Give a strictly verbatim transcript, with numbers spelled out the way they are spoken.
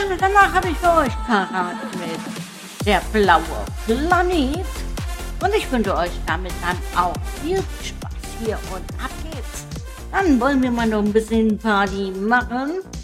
Ja, danach habe ich für euch parat mit Der blaue Planet. Und ich wünsche euch damit dann auch viel Spaß hier und ab geht's. Dann wollen wir mal noch ein bisschen Party machen.